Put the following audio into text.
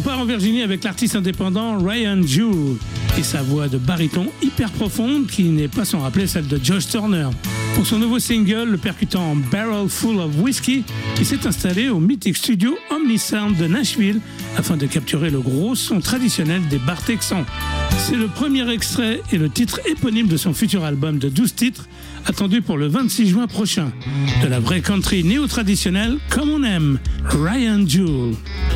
part en Virginie avec l'artiste indépendant Ryan Jewell et sa voix de baryton hyper profonde qui n'est pas sans rappeler celle de Josh Turner. Pour son nouveau single, le percutant Barrel Full of Whiskey, il s'est installé au mythique studio Omnisound de Nashville afin de capturer le gros son traditionnel des bars texans. C'est le premier extrait et le titre éponyme de son futur album de 12 titres, attendu pour le 26 juin prochain. De la vraie country néo-traditionnelle comme on aime, Ryan Jewell.